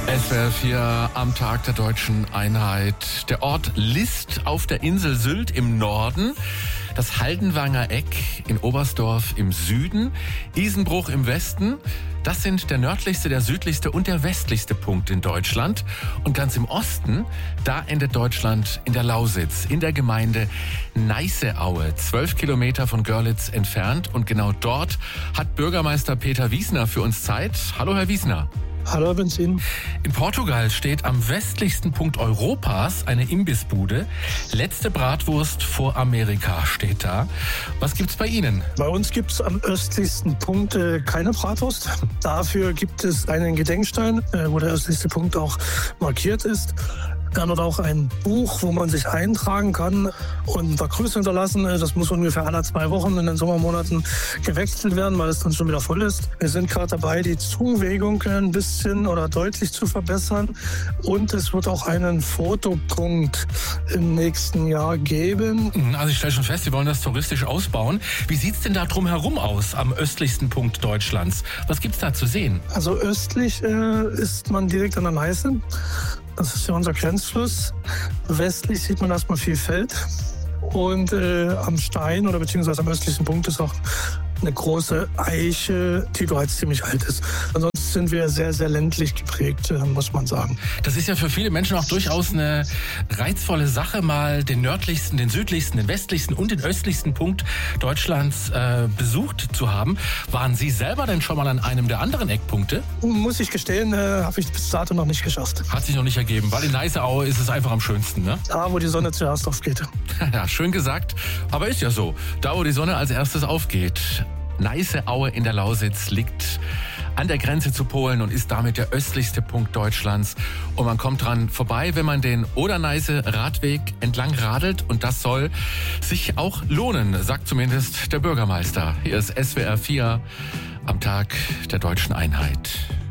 SWR 4 am Tag der Deutschen Einheit. Der Ort List auf der Insel Sylt im Norden, das Haldenwanger Eck in Oberstdorf im Süden, Isenbruch im Westen. Das sind der nördlichste, der südlichste und der westlichste Punkt in Deutschland. Und ganz im Osten, da endet Deutschland in der Lausitz, in der Gemeinde Neißeaue, 12 Kilometer von Görlitz entfernt. Und genau dort hat Bürgermeister Peter Wiesner für uns Zeit. Hallo, Herr Wiesner. Hallo, Benzin. In Portugal steht am westlichsten Punkt Europas eine Imbissbude. Letzte Bratwurst vor Amerika steht da. Was gibt's bei Ihnen? Bei uns gibt's am östlichsten Punkt keine Bratwurst. Dafür gibt es einen Gedenkstein, wo der östlichste Punkt auch markiert ist. Dann hat auch ein Buch, wo man sich eintragen kann und da Grüße hinterlassen. Das muss ungefähr alle 2 Wochen in den Sommermonaten gewechselt werden, weil es dann schon wieder voll ist. Wir sind gerade dabei, die Zuwegung ein bisschen oder deutlich zu verbessern. Und es wird auch einen Fotopunkt im nächsten Jahr geben. Also ich stelle schon fest, Sie wollen das touristisch ausbauen. Wie sieht's denn da drumherum aus, am östlichsten Punkt Deutschlands? Was gibt's da zu sehen? Also östlich ist man direkt an der Neiße. Das ist ja unser Grenzfluss. Westlich sieht man erstmal viel Feld. Und am Stein oder beziehungsweise am östlichsten Punkt ist auch eine große Eiche, die bereits ziemlich alt ist. Ansonsten sind wir sehr, sehr ländlich geprägt, muss man sagen. Das ist ja für viele Menschen auch durchaus eine reizvolle Sache, mal den nördlichsten, den südlichsten, den westlichsten und den östlichsten Punkt Deutschlands besucht zu haben. Waren Sie selber denn schon mal an einem der anderen Eckpunkte? Muss ich gestehen, habe ich bis dato noch nicht geschafft. Hat sich noch nicht ergeben, weil in Neißeaue ist es einfach am schönsten, ne? Da, wo die Sonne zuerst aufgeht. Ja, schön gesagt, aber ist ja so. Da, wo die Sonne als erstes aufgeht. Neißeaue in der Lausitz liegt an der Grenze zu Polen und ist damit der östlichste Punkt Deutschlands. Und man kommt dran vorbei, wenn man den Oder-Neiße-Radweg entlang radelt. Und das soll sich auch lohnen, sagt zumindest der Bürgermeister. Hier ist SWR 4 am Tag der Deutschen Einheit.